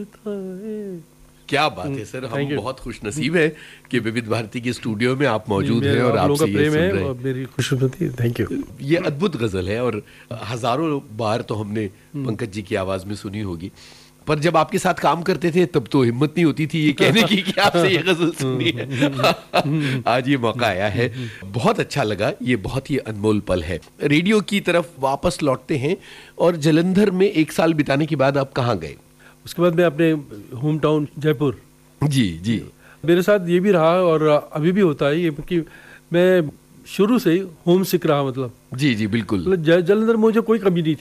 लगता है। क्या बात है सर, हम बहुत खुशनसीब हैं कि विविध भारती के स्टूडियो में आप मौजूद हैं और आप लोगों आपसे का ये प्रेम सुन है रहे और हैं। मेरी खुशनसीबी। Thank you. ये अद्भुत गजल है और हजारों बार तो हमने पंकज जी की आवाज में सुनी होगी, पर जब आपके साथ काम करते थे तब तो हिम्मत नहीं होती थी ये कहने की कि आपसे ये गजल सुननी है। आज ये मौका आया है, बहुत अच्छा लगा, ये बहुत ही अनमोल पल है। रेडियो की तरफ वापस लौटते हैं और जालंधर में 1 साल बिताने के बाद आप कहाँ गए? उसके बाद मैं अपने होम टाउन जयपुर, जी जी। मेरे साथ ये भी रहा और अभी भी होता है ये, क्योंकि मैं शुरू से ही होम सिक रहा, मतलब जी जी बिल्कुल। जालंधर में मुझे कोई कमी नहीं थी।